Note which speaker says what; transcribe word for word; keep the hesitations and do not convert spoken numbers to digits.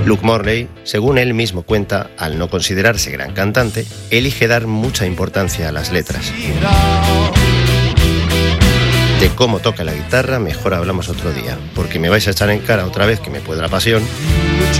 Speaker 1: Luke Morley, según él mismo cuenta, al no considerarse gran cantante, elige dar mucha importancia a las letras. De cómo toca la guitarra mejor hablamos otro día, porque me vais a echar en cara otra vez que me puede la pasión